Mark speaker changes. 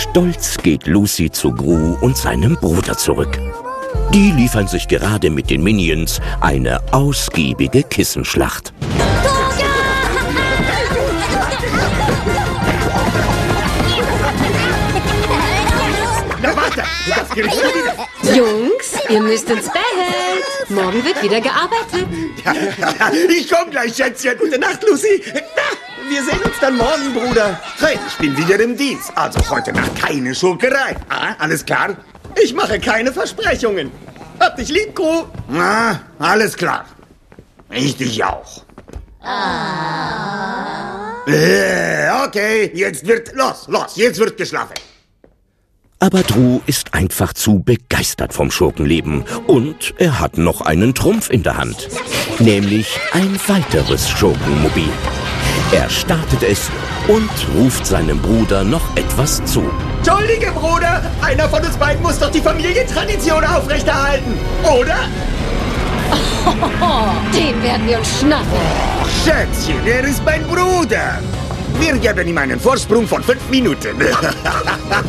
Speaker 1: Stolz geht Lucy zu Gru und seinem Bruder zurück. Die liefern sich gerade mit den Minions eine ausgiebige Kissenschlacht.
Speaker 2: Na warte, das Gericht wieder.
Speaker 3: Jungs, ihr müsst ins Bett. Morgen wird wieder gearbeitet.
Speaker 2: Ich komm gleich, Schätzchen. Gute Nacht, Lucy. Wir sehen uns dann morgen, Bruder. Hey, ich bin wieder im Dienst. Also heute Nacht keine Schurkerei. Ah, alles klar? Ich mache keine Versprechungen. Hab dich lieb, Gru. Ah, alles klar. Ich dich auch. Okay, jetzt wird... Los, jetzt wird geschlafen.
Speaker 1: Aber Drew ist einfach zu begeistert vom Schurkenleben und er hat noch einen Trumpf in der Hand, nämlich ein weiteres Schurkenmobil. Er startet es und ruft seinem Bruder noch etwas zu.
Speaker 2: Entschuldige, Bruder, einer von uns beiden muss doch die Familientradition aufrechterhalten, oder?
Speaker 3: Den werden wir uns schnappen.
Speaker 2: Schätzchen, er ist mein Bruder. Wir geben ihm einen Vorsprung von 5 Minuten.